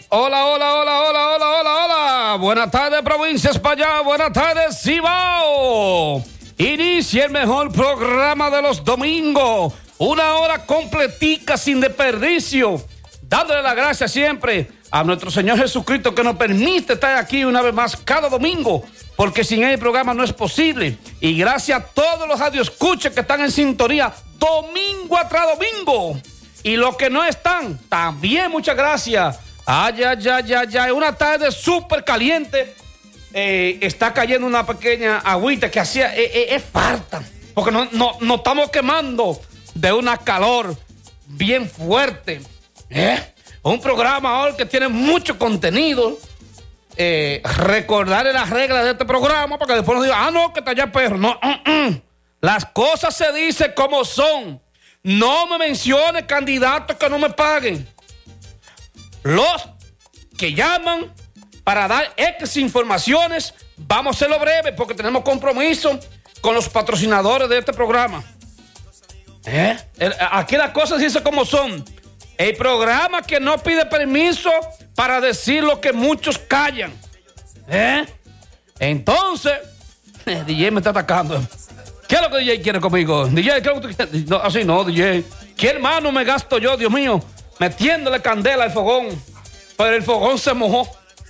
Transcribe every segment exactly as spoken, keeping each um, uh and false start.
Hola, hola, hola, hola, hola, hola, hola. Buenas tardes, provincias para allá. Buenas tardes, Cibao. Inicia el mejor programa de los domingos. Una hora completica, sin desperdicio. Dándole la gracia siempre a nuestro Señor Jesucristo que nos permite estar aquí una vez más cada domingo. Porque sin él el programa no es posible. Y gracias a todos los radioescuchas que están en sintonía domingo tras domingo. Y los que no están, también muchas gracias. Ay, ay, ay, ay, ay. Una tarde súper caliente. Eh, está cayendo una pequeña agüita que hacía, eh, eh, es falta. Porque no, no, nos estamos quemando de una calor bien fuerte. ¿Eh? Un programa hoy que tiene mucho contenido. Eh, recordarle las reglas de este programa para que después nos digan, ah, no, que está allá perro. No, uh, uh. Las cosas se dicen como son. No me mencione candidatos que no me paguen. Los que llaman para dar X informaciones, vamos a hacerlo breve porque tenemos compromiso con los patrocinadores de este programa. ¿Eh? El, aquí las cosas se dicen como son. El programa que no pide permiso para decir lo que muchos callan. ¿Eh? Entonces, D J me está atacando. ¿Qué es lo que D J quiere conmigo? D J, ¿qué es lo que tú quieres? No, así no, D J. ¿Qué hermano me gasto yo, Dios mío? Metiéndole candela al fogón. Pero el fogón se mojó.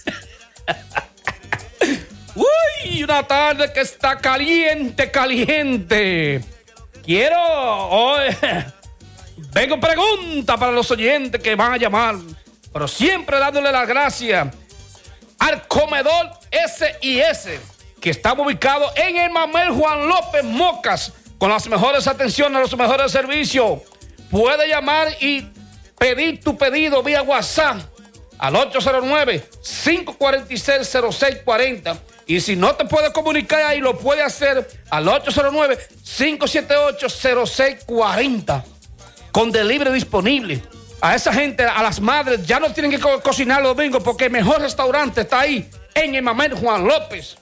Uy, una tarde que está caliente, caliente. Quiero... Oh, vengo pregunta para los oyentes que van a llamar. Pero siempre dándole las gracias al comedor S y S, que estamos ubicados en el Mamel Juan López Mocas, con las mejores atenciones, los mejores servicios. Puede llamar y pedir tu pedido vía WhatsApp al ocho cero nueve, cinco cuatro seis, cero seis cuatro cero. Y si no te puedes comunicar ahí, lo puede hacer al ocho cero nueve, cinco siete ocho, cero seis cuatro cero. Con delivery disponible. A esa gente, a las madres, ya no tienen que co- cocinar los domingos porque el mejor restaurante está ahí, en el Mamel Juan López.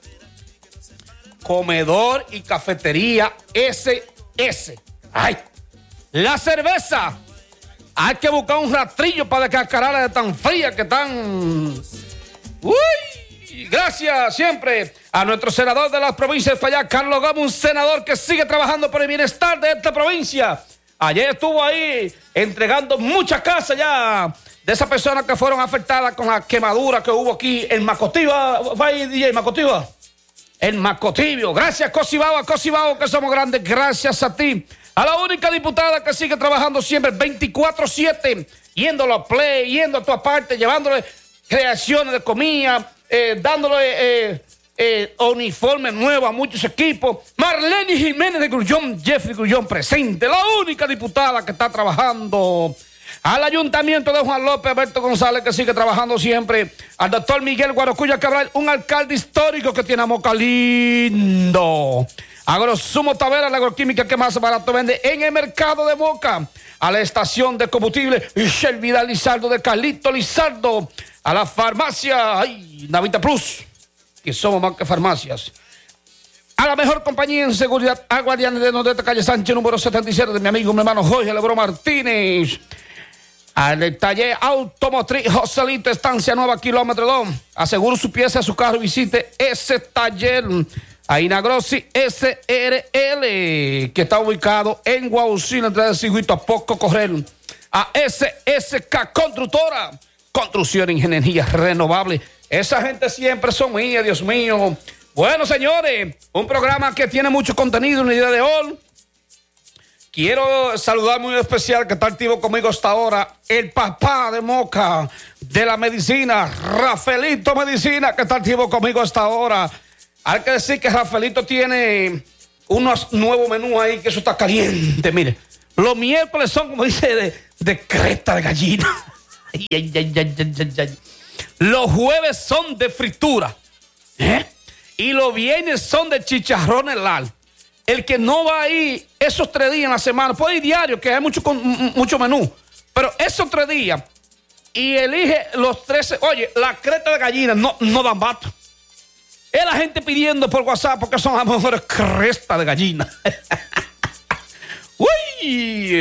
Comedor y cafetería S S. ¡Ay! La cerveza. Hay que buscar un rastrillo para descascararla de tan fría que están. ¡Uy! Gracias siempre a nuestro senador de las provincias para allá, Carlos Gómez, un senador que sigue trabajando por el bienestar de esta provincia. Ayer estuvo ahí entregando muchas casas ya de esas personas que fueron afectadas con la quemadura que hubo aquí en Macotiva. Va ahí, D J, Macotiva. El Macotibio. Gracias, Cosibao, a Cosibao, que somos grandes. Gracias a ti. A la única diputada que sigue trabajando siempre veinticuatro siete, yéndolo a play, yendo a tu parte, llevándole creaciones de comida, eh, dándole eh, eh, uniformes nuevos a muchos equipos. Marlene Jiménez de Grullón, Jeffrey Grullón presente, la única diputada que está trabajando. Al Ayuntamiento de Juan López, Alberto González, que sigue trabajando siempre. Al doctor Miguel Guarocuya Cabral, un alcalde histórico que tiene a Moca lindo. Agrosumo Tavera, la agroquímica que más barato vende en el mercado de Moca. A la estación de combustible Michel Vidal Lizardo de Carlito Lizardo. A la farmacia, ay, Navita Plus, que somos más que farmacias. A la mejor compañía en seguridad, a Guardianes de Nordeste, calle Sánchez, número setenta y siete, de mi amigo, mi hermano Jorge Lebro Martínez. Al taller automotriz Joselito, Estancia Nueva, kilómetro dos. Asegure su pieza, su carro, visite ese taller. A Inagrossi S R L, que está ubicado en Guaucina, entre el circuito a poco correr. A S S K Constructora, construcción e ingeniería renovable. Esa gente siempre son mías, Dios mío. Bueno, señores, un programa que tiene mucho contenido en el día de hoy. Quiero saludar muy especial que está activo conmigo hasta ahora, el papá de Moca de la medicina, Rafaelito Medicina, que está activo conmigo hasta ahora. Hay que decir que Rafaelito tiene unos nuevos menús ahí, que eso está caliente. Mire, los miércoles son, como dice, de, de cresta de gallina. Ay, ay, ay, ay, ay, ay. Los jueves son de fritura, ¿eh? Y los viernes son de chicharrón helado. El que no va ahí esos tres días en la semana, puede ir diario, que hay mucho, mucho menú, pero esos tres días y elige los trece. Oye, la creta de gallina no, no dan bato. Es la gente pidiendo por WhatsApp porque son las mejores crestas de gallina. Uy,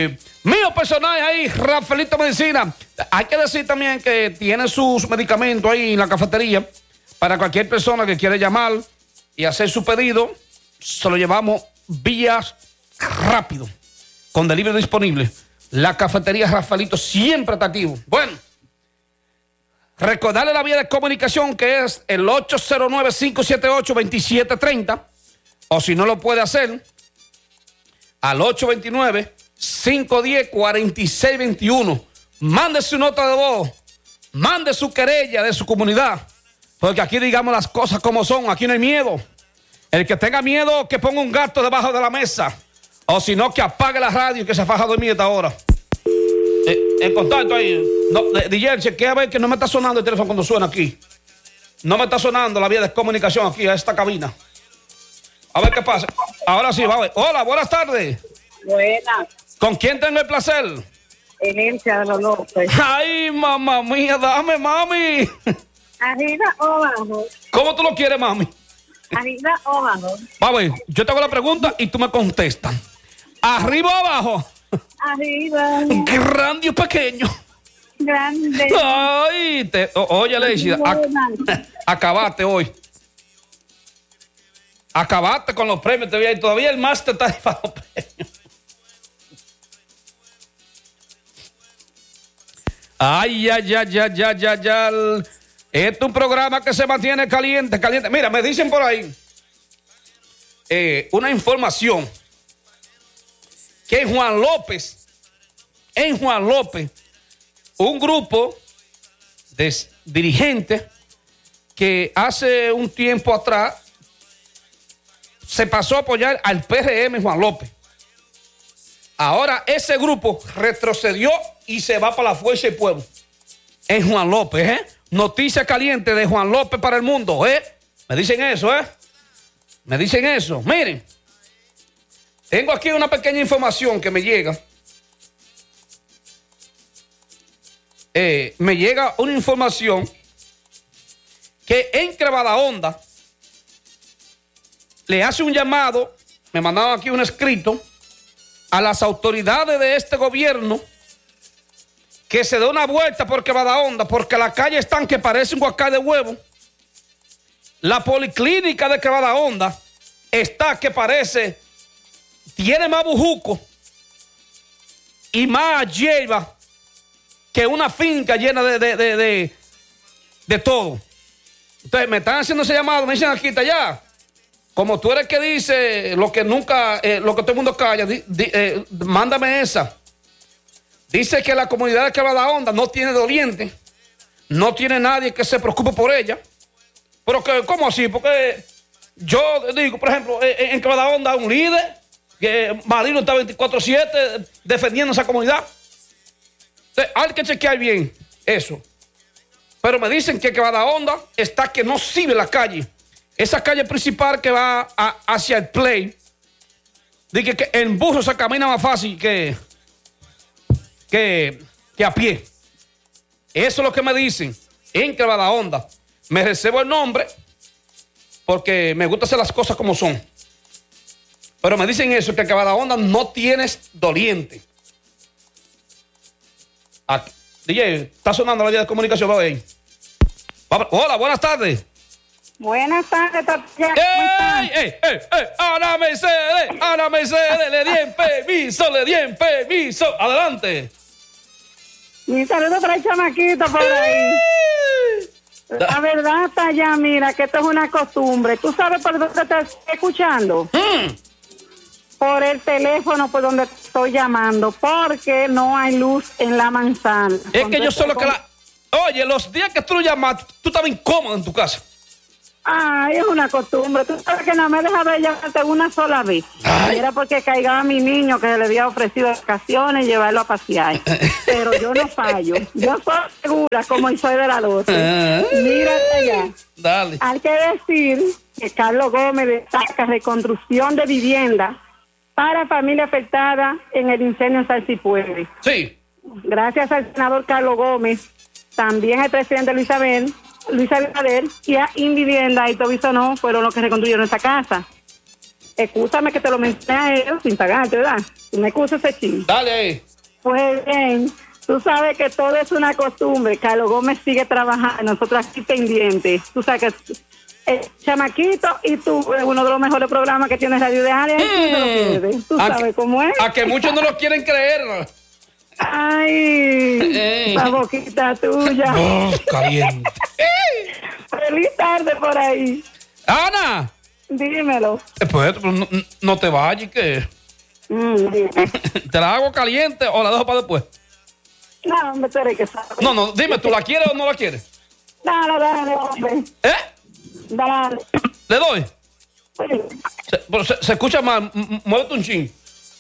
Mío personal ahí, Rafaelito Medicina. Hay que decir también que tiene sus medicamentos ahí en la cafetería. Para cualquier persona que quiera llamar y hacer su pedido, se lo llevamos vía rápido, con delivery disponible. La cafetería Rafaelito siempre está activo. Bueno, recordarle la vía de comunicación que es el ocho cero nueve, cinco siete ocho, dos siete tres cero. O si no lo puede hacer, al ocho dos nueve, cinco uno cero, cuatro seis dos uno. Mande su nota de voz, mande su querella de su comunidad, porque aquí digamos las cosas como son, aquí no hay miedo. El que tenga miedo, que ponga un gato debajo de la mesa, o si no, que apague la radio y que se faja a dormir esta hora. Eh, en contacto ahí, no, D J, chequea a ver que no me está sonando el teléfono cuando suena aquí. No me está sonando la vía de comunicación aquí a esta cabina. A ver qué pasa. Ahora sí, va a ver. Hola, buenas tardes. Buenas. ¿Con quién tengo el placer? Herencia de los López. Ay, mamá mía, dame, mami. ¿Arriba o abajo? ¿Cómo tú lo quieres, mami? ¿Arriba o abajo? Va a ver, yo te hago la pregunta y tú me contestas. ¿Arriba o abajo? Arriba. Grande o pequeño. Grande. Ay, te, o, oye, Leicida, ac- acabaste hoy. Acabaste con los premios, te voy a ir. Todavía el máster está para los premios. Ay, ay, ay, ay, ay, ay, ay. Este es un programa que se mantiene caliente, caliente. Mira, me dicen por ahí eh, una información que en Juan López, en Juan López, un grupo de dirigentes que hace un tiempo atrás se pasó a apoyar al P R M Juan López. Ahora ese grupo retrocedió y se va para la Fuerza del Pueblo. En Juan López, ¿eh? Noticia caliente de Juan López para el mundo, ¿eh? Me dicen eso, ¿eh? Me dicen eso. Miren, tengo aquí una pequeña información que me llega. Eh, me llega una información que en Crevadaonda le hace un llamado, me mandaron aquí un escrito, a las autoridades de este gobierno que se dé una vuelta por Crevadaonda, porque las calles están que parecen guacá de huevo. La policlínica de Crevadaonda está que parece, tiene más bujuco y más hierba que una finca llena de, de, de, de, de todo. Entonces me están haciendo ese llamado, me dicen aquí, está allá. Como tú eres que dice lo que nunca, eh, lo que todo el mundo calla, di, di, eh, mándame esa. Dice que la comunidad de Crevadaonda no tiene doliente, no tiene nadie que se preocupe por ella. Pero que, ¿cómo así? Porque yo digo, por ejemplo, en, en Crevadaonda hay un líder, que Marino está veinticuatro siete defendiendo esa comunidad. Entonces, hay que chequear bien eso. Pero me dicen que Crevadaonda está que no sirve la calle. Esa calle principal que va a, hacia el Play, dice que en burro se camina más fácil que, que, que a pie. Eso es lo que me dicen en Crevadaonda. Me reservo el nombre porque me gusta hacer las cosas como son. Pero me dicen eso, que en Crevadaonda no tienes doliente. Aquí. D J, está sonando la vía de comunicación, va a ver. Hola, buenas tardes. Buenas tardes, Tatiana. ¡Ey, ey, ey, ey! ¡Ana Mercedes! ¡Ana Mercedes! ¡Le di en permiso! ¡Le di en permiso! ¡Adelante! Mi saludo para el chamaquito por ahí. La verdad está allá, mira, que esto es una costumbre. ¿Tú sabes por dónde te estoy escuchando? Mm. Por el teléfono por donde te estoy llamando, porque no hay luz en la manzana. Es Cuando que yo solo estoy que con- la... Oye, los días que tú lo llamaste, tú estabas incómodo en tu casa. Ay, es una costumbre. Tú sabes que no me deja de llamarte una sola vez. Ay. Y era porque caigaba mi niño que se le había ofrecido vacaciones y llevarlo a pasear. Pero yo no fallo. Yo soy segura como el soy de la doce. Mírate allá. Dale. Hay que decir que Carlos Gómez destaca reconstrucción de vivienda para familia afectada en el incendio en Salsipuede. Sí. Gracias al senador Carlos Gómez, también al presidente Luis Abel, Luis Abinader y a Invivienda y Tobiso no fueron los que reconstruyeron esta casa. Escúchame que te lo mencioné a ellos sin pagarte, ¿verdad? Tú me excusas ese ching. Dale ahí. Pues bien, tú sabes que todo es una costumbre. Carlos Gómez sigue trabajando, nosotros aquí pendientes. Tú sabes que el chamaquito y tú, es uno de los mejores programas que tiene Radio Diaria. Mm. Tú a sabes que, cómo es. A que muchos no lo quieren creer. Ay, hey. La boquita tuya. Oh, caliente. Feliz tarde por ahí. Ana. Dímelo. Pues no, no te vayas, que mm, ¿te la hago caliente o la dejo para después? No, me esperé que sabe. No, no, dime, ¿tú la quieres o no la quieres? Dale, dale, hombre. ¿Eh? Dale. ¿Le doy? Sí. Se, pero se, se escucha mal, muévete un chin.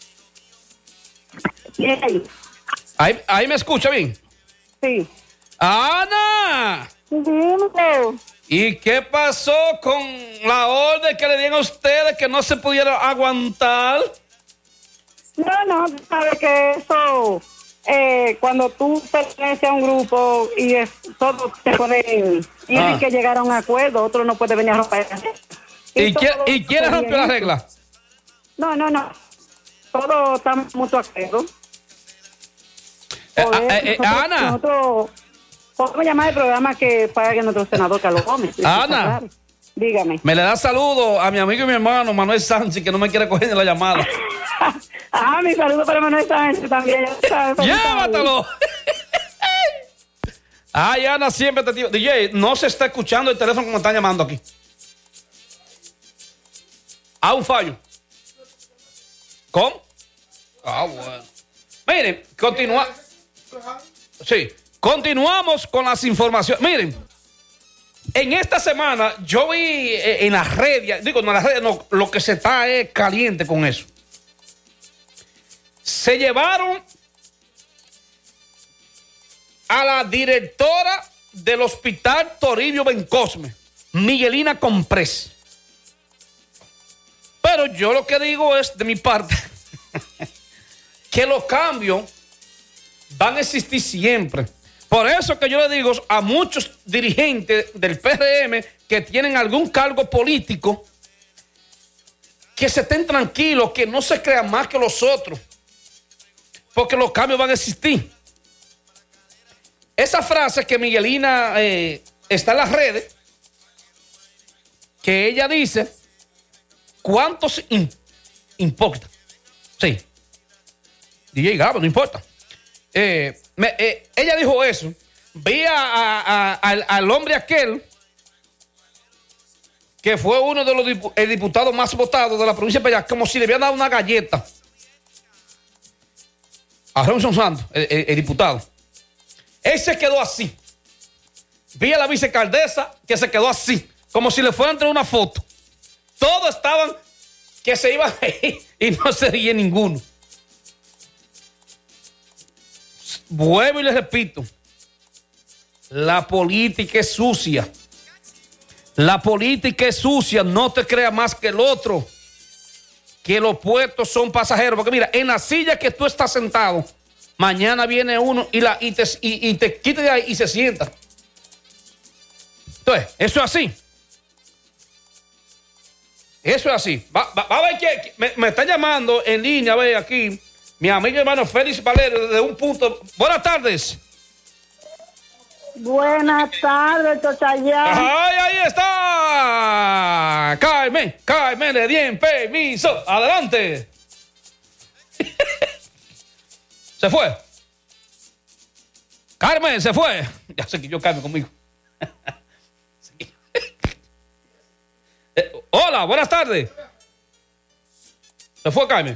Bien. Ahí, ahí me escucha bien. Sí. Ana. Dímelo. ¿Y qué pasó con la orden que le dieron a ustedes que no se pudieron aguantar? No, no, tú sabes que eso, eh, cuando tú perteneces a un grupo y es, todos se pueden ir ah. y que llegaron a un acuerdo, otro no puede venir a romper la regla. ¿Y, ¿Y, quién, ¿y quién rompió la regla? No, no, no. Todos estamos mutuo acuerdo. Eh, eh, eh, nosotros, Ana. Nosotros podemos llamar el programa que pague nuestro senador Carlos Gómez. Ana. Dígame. Me le da saludo a mi amigo y mi hermano Manuel Sánchez, que no me quiere coger ni la llamada. Ah, mi saludo para Manuel Sánchez también. ¡Llévatelo! Ay, Ana, siempre te digo. D J, no se está escuchando el teléfono que me están llamando aquí. Ah, un fallo. ¿Cómo? Ah, bueno. Miren, continúa. Sí, continuamos con las informaciones. Miren, en esta semana yo vi en las redes, digo, no en las redes, no, lo que se está es caliente con eso. Se llevaron a la directora del Hospital Toribio Bencosme, Miguelina Comprés. Pero yo lo que digo es, de mi parte, que los cambios van a existir siempre. Por eso que yo le digo a muchos dirigentes del P R M que tienen algún cargo político, que se estén tranquilos, que no se crean más que los otros, porque los cambios van a existir. Esa frase que Miguelina eh, está en las redes, que ella dice, ¿cuántos in, importa? Sí. D J Gabo, no importa. Eh, me, eh, ella dijo eso. Vi a, a, a, al, al hombre aquel que fue uno de los dipu- el diputados más votados de la provincia de Payá, como si le hubieran dado una galleta a Robinson Santos, el, el, el diputado. Él se quedó así. Vi a la vicealcaldesa que se quedó así, como si le fueran a traer una foto. Todos estaban que se iban a ir y no se ríe ninguno. Vuelvo y les repito, la política es sucia. La política es sucia, no te creas más que el otro, que los puestos son pasajeros. Porque mira, en la silla que tú estás sentado, mañana viene uno y, la, y, te, y, y te quita de ahí y se sienta. Entonces, eso es así. Eso es así. Va, va, va a ver que me, me está llamando en línea, a ver aquí, mi amigo hermano Félix Valerio, de un punto. Buenas tardes. Buenas tardes, Totayán. ¡Ay, ahí está! Carmen, Carmen, le di permiso. Adelante. Se fue. Carmen, se fue. Ya sé que yo Carmen conmigo. Sí. eh, hola, buenas tardes. Se fue Carmen.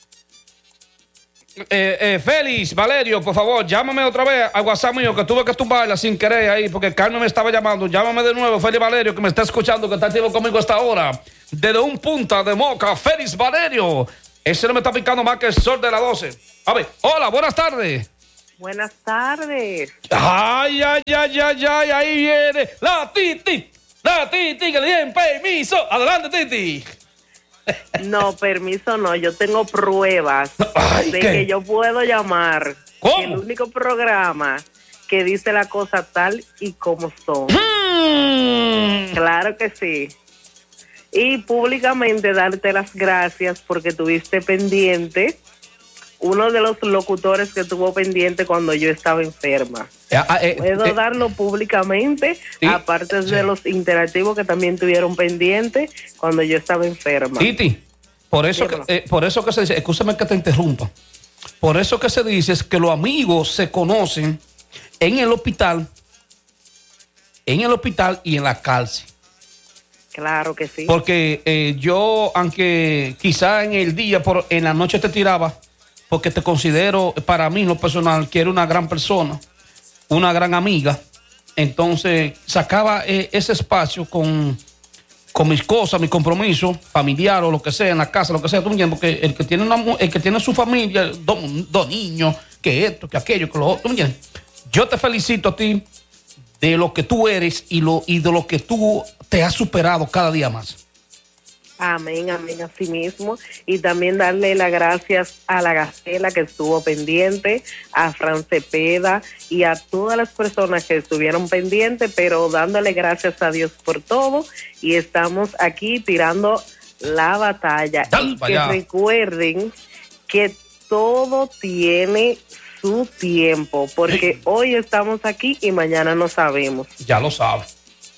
Eh, eh, Félix, Valerio, por favor, llámame otra vez al WhatsApp mío, que tuve que tumbarla sin querer ahí, porque Carmen me estaba llamando. Llámame de nuevo, Félix Valerio, que me está escuchando, que está activo conmigo hasta ahora. Desde un punta de Moca, Félix Valerio. Ese no me está picando más que el sol de las doce. A ver, hola, buenas tardes. Buenas tardes. Ay, ay, ay, ay, ay, ahí viene la Titi. La Titi, que le den permiso. Adelante, Titi. No, permiso no, yo tengo pruebas. Ay, de ¿qué? que yo puedo llamar. ¿Cómo? El único programa que dice la cosa tal y como son. Hmm. Claro que sí. Y públicamente darte las gracias porque tuviste pendiente uno de los locutores que estuvo pendiente cuando yo estaba enferma. Ah, ah, eh, Puedo eh, darlo públicamente, sí, aparte sí. de los interactivos que también tuvieron pendiente cuando yo estaba enferma. Titi, por eso, que, eh, por eso que se dice, escúchame que te interrumpa, por eso que se dice es que los amigos se conocen en el hospital, en el hospital y en la cárcel. Claro que sí. Porque eh, yo, aunque quizá en el día, por, en la noche te tiraba, porque te considero, para mí, en lo personal, que era una gran persona, una gran amiga, entonces sacaba eh, ese espacio con, con mis cosas, mis compromisos, familiar o lo que sea, en la casa, lo que sea, tú me entiendes, porque el que tiene, una, el que tiene su familia, dos, dos niños, que esto, que aquello, que lo otro, ¿tú me entiendes? Yo te felicito a ti de lo que tú eres y, lo, y de lo que tú te has superado cada día más. Amén, amén, así mismo. Y también darle las gracias a la Gacela que estuvo pendiente, a Fran Cepeda y a todas las personas que estuvieron pendientes, pero dándole gracias a Dios por todo. Y estamos aquí tirando la batalla. Dale, y que vaya. recuerden que todo tiene su tiempo, porque Sí. hoy estamos aquí y mañana no sabemos. Ya lo sabes.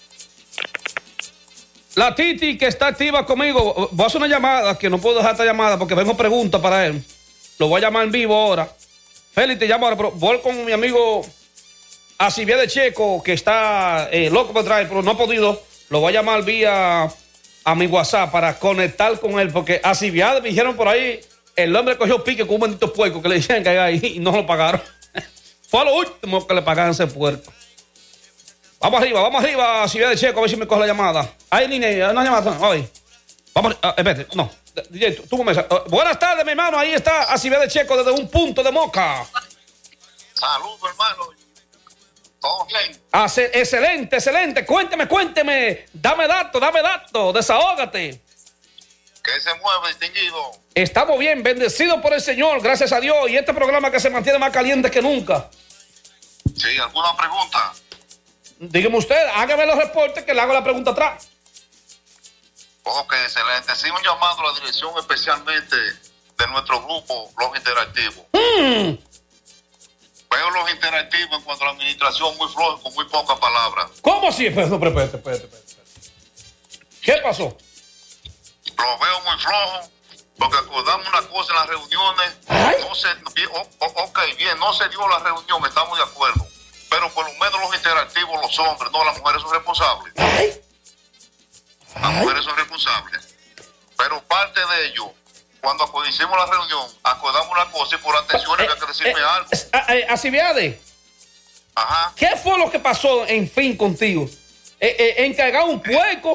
La Titi que está activa conmigo, voy a hacer una llamada, que no puedo dejar esta llamada porque vengo preguntas para él. Lo voy a llamar en vivo ahora. Félix, te llamo ahora, pero voy con mi amigo Asivier de Checo, que está eh, loco por traer, pero no ha podido. Lo voy a llamar vía a mi WhatsApp para conectar con él, porque Asivier me dijeron por ahí, el hombre cogió pique con un bendito puerco que le decían que hay ahí y no lo pagaron. Fue a lo último que le pagaron ese puerco. Vamos arriba, vamos arriba, Ciudad de Checo, a ver si me coge la llamada. Ay, Nine, una llamada. Ay. Vamos, uh, espérate, no. D J, tú, tú comienzas. Uh, buenas tardes, mi hermano. Ahí está a Ciudad de Checo desde un punto de Moca. Saludos, hermano. ¿Todo bien? Hace, excelente, excelente. Cuénteme, cuénteme. Dame datos, dame datos. Desahógate. ¿Qué se mueve, distinguido? Estamos bien, bendecidos por el Señor, gracias a Dios. Y este programa que se mantiene más caliente que nunca. Sí, ¿alguna pregunta? Dígame usted, hágame los reportes que le hago la pregunta atrás. Ok, excelente. Sí, un llamado a la dirección especialmente de nuestro grupo, Los Interactivos. Mm. Veo los interactivos en cuanto a la administración muy flojo, con muy pocas palabras. ¿Cómo así? Espérate, espérate, espérate, espérate. ¿Qué pasó? Los veo muy flojos, porque acordamos una cosa en las reuniones. Ay. No se, bien, oh, oh, ok, bien, no se dio la reunión, estamos de acuerdo. Pero por lo menos los interactivos, los hombres, no, las mujeres son responsables. Ay. Las Ay. mujeres son responsables. Pero parte de ello, cuando hicimos la reunión, acordamos una cosa y por atención Eh, había que decirme eh, algo. eh, eh, Asiviade, Ajá. ¿qué fue lo que pasó en fin contigo? Eh, eh, ¿Encargado un puerco?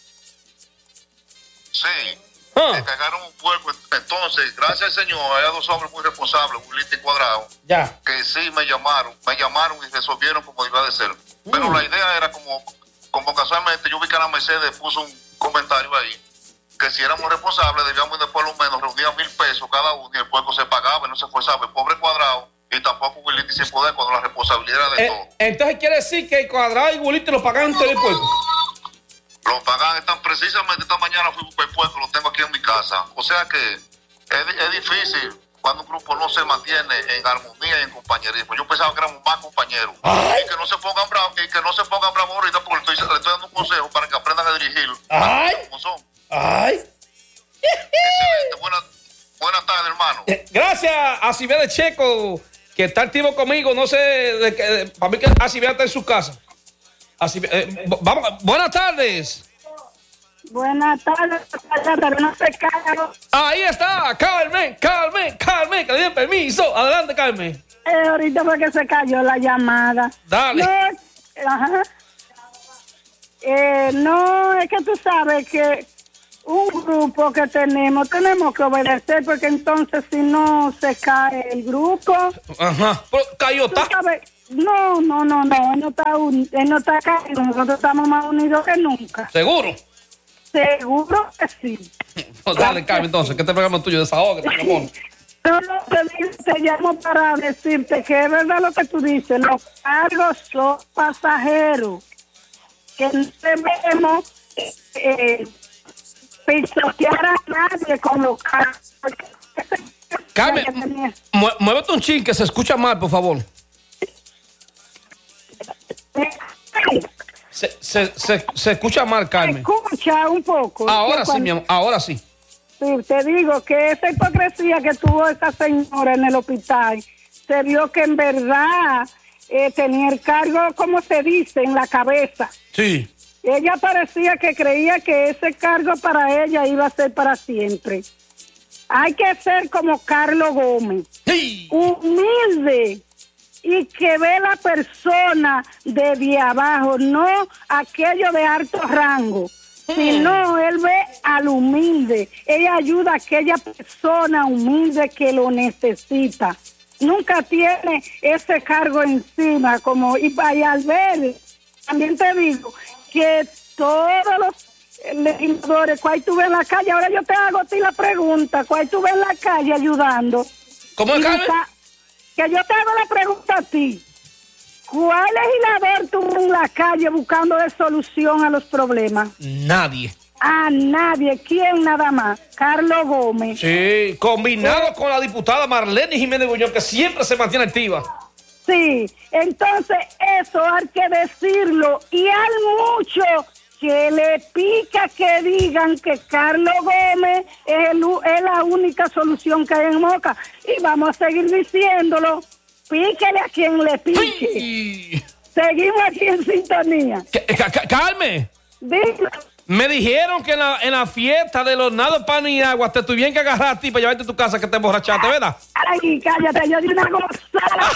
Sí. Ah. Me cagaron un puerco. Entonces, gracias al Señor, hay dos hombres muy responsables, Wilito y Cuadrado, Ya. que sí me llamaron, me llamaron y resolvieron como iba de ser. Pero Mm. la idea era como, como casualmente yo vi que la Mercedes puso un comentario ahí, que si éramos responsables debíamos de por lo menos reunir mil pesos cada uno y el puerco se pagaba y no se esforzaba. El pobre Cuadrado y tampoco Wilito sin poder cuando la responsabilidad era de Eh, todo. entonces quiere decir que el Cuadrado y Bulito lo pagaron todo el puerco. Lo pagan están precisamente esta mañana fui por el puerco, lo tengo aquí en mi casa. O sea que es, es difícil cuando un grupo no se mantiene en armonía y en compañerismo. Yo pensaba que éramos más compañeros. Ay. Y que no se pongan bravos, y que no se pongan bravos ahorita porque estoy, le estoy dando un consejo para que aprendan a dirigir. Ay. Como son. Ay. Excelente. Buenas buenas tardes, hermano. Eh, Gracias a Asiviade de Checo, que está activo conmigo. No sé, de que, de- para mí que Asiviade está en su casa. Asivi- eh, vamos, buenas tardes. Buenas tardes, pero no se calla. Ahí está, Carmen, Carmen, Carmen, que le den permiso. Adelante, Carmen. Eh, ahorita fue que se cayó la llamada. Dale. No, ajá. Eh, no, es que tú sabes que un grupo que tenemos, tenemos que obedecer, porque entonces si no se cae el grupo, Ajá. Pero cayó, tú está. sabes, no, no, no, no, él no está, un- él no está caído, nosotros estamos más unidos que nunca. Seguro. Seguro que sí. Pues dale, Carmen, entonces, que este programa es tuyo, desahógate, mi amor. No, no, te, digo, te llamo para decirte que es verdad lo que tú dices, los cargos son pasajeros, que no debemos eh, pisotear a nadie con los cargos. Carmen, mu- muévete un chin que se escucha mal, por favor. Se, se, se, se escucha mal, Carmen. Escucha un poco. Ahora sí, mi amor, ahora sí. Sí, te digo que esa hipocresía que tuvo esa señora en el hospital, se vio que en verdad eh, tenía el cargo, como se dice, en la cabeza. Sí. Ella parecía que creía que ese cargo para ella iba a ser para siempre. Hay que ser como Carlos Gómez, Sí. humilde y que ve la persona desde abajo, no aquello de alto rango, sino él ve al humilde. Ella ayuda a aquella persona humilde que lo necesita. Nunca tiene ese cargo encima, como y vaya al ver. También te digo que todos los legisladores, ¿cuál tú ves en la calle? Ahora yo te hago a ti la pregunta, ¿cuál tú ves en la calle ayudando? ¿Cómo es, Carmen? Que yo te hago la pregunta a ti. ¿Cuál legislador tú en la calle buscando de solución a los problemas? Nadie. A nadie. ¿Quién nada más? Carlos Gómez. Sí, combinado ¿Eh? con la diputada Marlene Jiménez Buñón, que siempre se mantiene activa. Sí, entonces eso hay que decirlo. Y al mucho que le pica que digan que Carlos Gómez es, el, es la única solución que hay en Moca. Y vamos a seguir diciéndolo. Píquele a quien le pique. Sí. Seguimos aquí en sintonía. Carmen, Dime. me dijeron que en la, en la fiesta de los nados pan y agua te tuvieron que agarrar a ti para llevarte a tu casa que te emborrachaste, ¿verdad? Ay, cállate, yo di una gozada.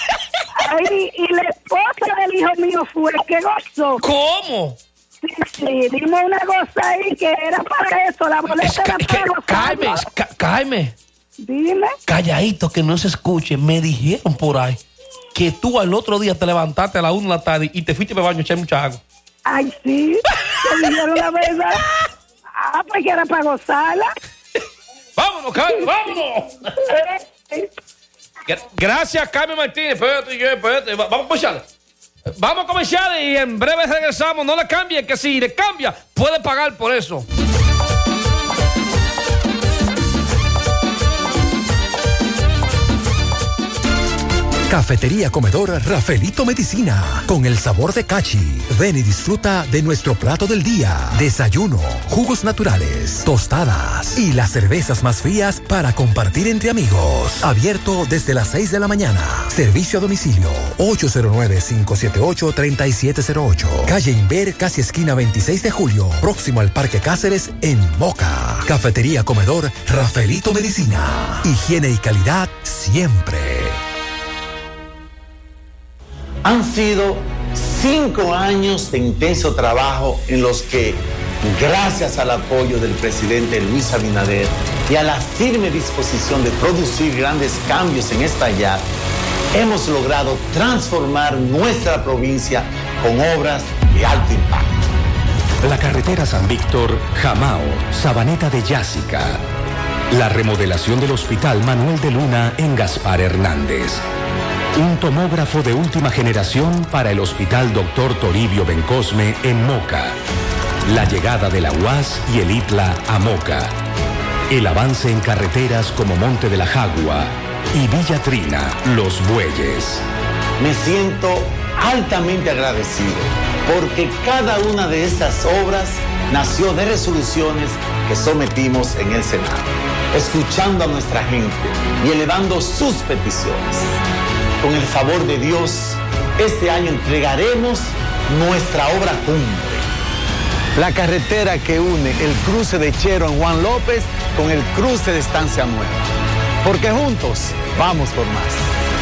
Ay, y la esposa del hijo mío fue que gozó. ¿Cómo? Sí, sí, dimos una goza ahí que era para eso, la boleta era para gozar. Carmen, ca- Carmen, Dime. calladito que no se escuche, me dijeron por ahí que tú al otro día te levantaste a la una de la tarde y te fuiste para el baño a echar mucha agua. Ay, sí, te dijeron la verdad. Ah, pues que era para gozarla. Vámonos, Carmen, vámonos. Gra- Gracias, Carmen Martínez. Espérate, yo, espérate. Va- Vamos a comenzar. Vamos a comenzar y en breve regresamos. No le cambie, que si le cambia, puede pagar por eso. Cafetería Comedor Rafaelito Medicina, con el sabor de Cachi. Ven y disfruta de nuestro plato del día. Desayuno, jugos naturales, tostadas y las cervezas más frías para compartir entre amigos. Abierto desde las seis de la mañana. Servicio a domicilio ocho cero nueve, cinco siete ocho, tres siete cero ocho. Calle Inver, casi esquina veintiséis de julio, próximo al Parque Cáceres en Moca. Cafetería Comedor Rafaelito Medicina. Higiene y calidad siempre. Han sido cinco años de intenso trabajo en los que, gracias al apoyo del presidente Luis Abinader y a la firme disposición de producir grandes cambios en esta área, hemos logrado transformar nuestra provincia con obras de alto impacto. La carretera San Víctor, Jamao, Sabaneta de Yásica. La remodelación del Hospital Manuel de Luna en Gaspar Hernández. Un tomógrafo de última generación para el Hospital Doctor Toribio Bencosme en Moca. La llegada de la U A S y el I T L A a Moca. El avance en carreteras como Monte de la Jagua y Villa Trina, Los Bueyes. Me siento altamente agradecido porque cada una de estas obras nació de resoluciones que sometimos en el Senado, escuchando a nuestra gente y elevando sus peticiones. Con el favor de Dios, este año entregaremos nuestra obra cumbre. La carretera que une el cruce de Chero en Juan López con el cruce de Estancia Nueva. Porque juntos vamos por más.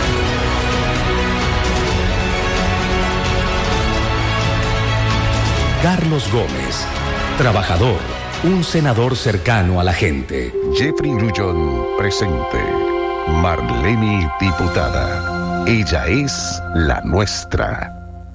Carlos Gómez, trabajador, un senador cercano a la gente. Jeffrey Grullón, presente. Marlene, diputada. Ella es la nuestra.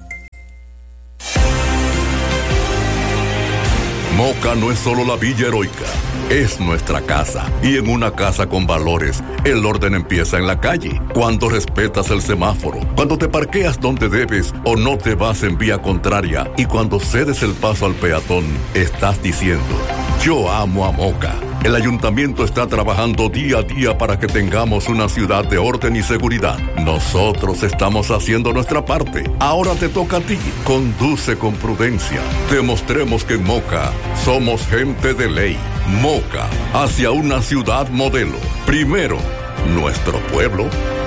Moca no es solo la villa heroica, es nuestra casa. Y en una casa con valores, el orden empieza en la calle. Cuando respetas el semáforo, cuando te parqueas donde debes o no te vas en vía contraria, y cuando cedes el paso al peatón, estás diciendo: yo amo a Moca. El ayuntamiento está trabajando día a día para que tengamos una ciudad de orden y seguridad. Nosotros estamos haciendo nuestra parte. Ahora te toca a ti. Conduce con prudencia. Demostremos que en Moca somos gente de ley. Moca, hacia una ciudad modelo. Primero, nuestro pueblo.